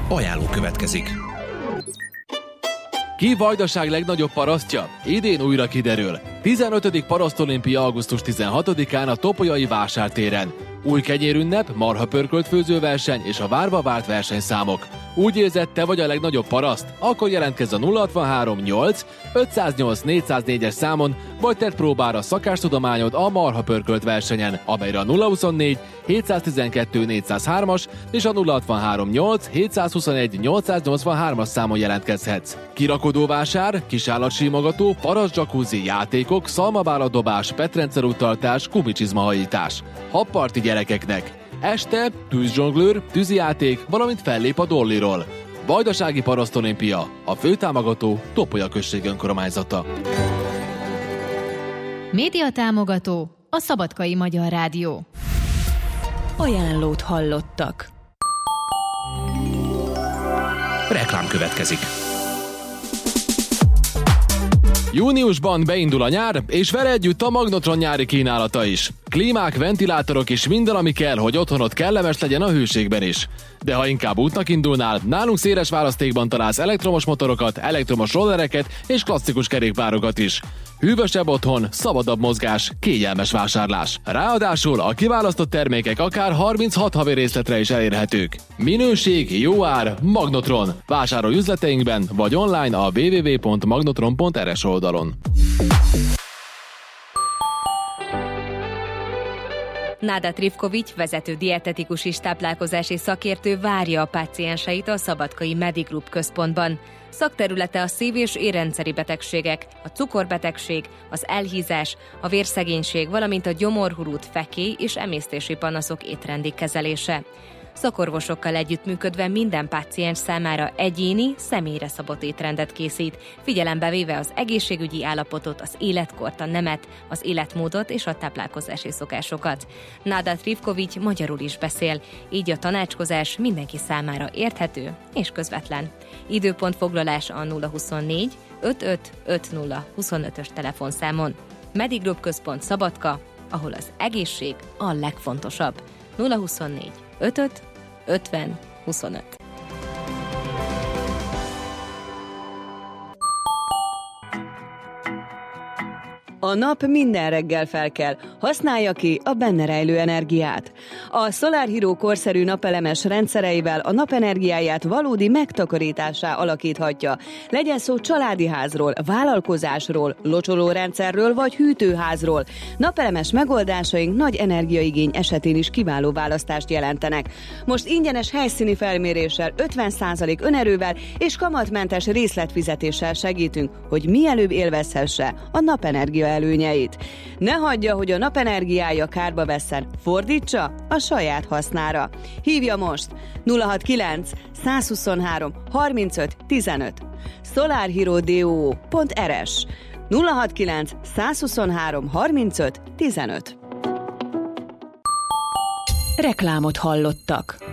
Ajánló következik. Ki Vajdaság legnagyobb parasztja? Idén újra kiderül. 15. Parasztolimpia augusztus 16-án a Topolyai vásártéren. Új kenyérünnep, marhapörkölt főzőverseny és a várva várt versenyszámok. Úgy érzed, te vagy a legnagyobb paraszt? Akkor jelentkezz a 063 8 508 404-es számon, vagy tedd próbára szakástudományod a marhapörkölt versenyen, amelyre a 024 712 403-as és a 063 8 721 883-as számon jelentkezhetsz. Kirakodóvásár, kisállatsímogató, paraszt jacuzzi, játékok, szalmabáladobás, petrencerúttartás, gumicsizmahajítás. Habparti gyerekeknek. Este tűzzsonglőr, tűzijáték, valamint fellép a Dolliról. Vajdasági Parasztolimpia, a főtámogató Topolya község önkormányzata. Médiatámogató a Szabadkai Magyar Rádió. Ajánlót hallottak. Reklám következik. Júniusban beindul a nyár, és vele együtt a Magnotron nyári kínálata is. Klímák, ventilátorok és minden, ami kell, hogy otthonod kellemes legyen a hőségben is. De ha inkább útnak indulnál, nálunk széles választékban találsz elektromos motorokat, elektromos rollereket és klasszikus kerékpárokat is. Hűvösebb otthon, szabadabb mozgás, kényelmes vásárlás. Ráadásul a kiválasztott termékek akár 36 havi részletre is elérhetők. Minőség, jó ár, Magnotron. Vásárolj üzleteinkben, vagy online a www.magnotron.rs oldalon. Náda Trifkovics, vezető dietetikus és táplálkozási szakértő várja a pácienseit a Szabadkai Medigroup központban. Szakterülete a szív- és érrendszeri betegségek, a cukorbetegség, az elhízás, a vérszegénység, valamint a gyomorhurút, fekély és emésztési panaszok étrendi kezelése. Szakorvosokkal együttműködve minden páciens számára egyéni, személyre szabott étrendet készít, figyelembe véve az egészségügyi állapotot, az életkort, a nemet, az életmódot és a táplálkozási szokásokat. Náda Trifkovics magyarul is beszél, így a tanácskozás mindenki számára érthető és közvetlen. Időpontfoglalás a 024 55 50 25-ös telefonszámon. Medigroup központ Szabadka, ahol az egészség a legfontosabb. 024 55 50 25. A nap minden reggel felkel, használja ki a benne rejlő energiát. A Solar Hero korszerű napelemes rendszereivel a napenergiáját valódi megtakarításá alakíthatja. Legyen szó családi házról, vállalkozásról, locsolórendszerről vagy hűtőházról. Napelemes megoldásaink nagy energiaigény esetén is kiváló választást jelentenek. Most ingyenes helyszíni felméréssel, 50% önerővel és kamatmentes részletfizetéssel segítünk, hogy mielőbb élvezhesse a napenergia előnyeit. Ne hagyja, hogy a napenergiája kárba vesszen, fordítsa a saját hasznára. Hívja most 069 123 35 15 solarhero.rs 069 123 35 15. Reklámot hallottak.